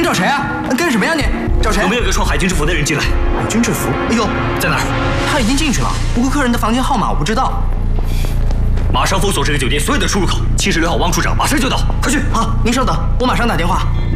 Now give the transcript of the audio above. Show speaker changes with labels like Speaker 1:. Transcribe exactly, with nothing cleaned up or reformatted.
Speaker 1: 找谁啊？干什么呀你？找谁？
Speaker 2: 有没有一个穿海军制服的人进来？
Speaker 1: 海军制服？哎呦，
Speaker 2: 在哪儿？
Speaker 1: 他已经进去了，不过客人的房间号码我不知道。
Speaker 2: 马上封锁这个酒店所有的出入口。七十六号汪处长马上就到，快去！
Speaker 1: 好，您稍等，我马上打电话。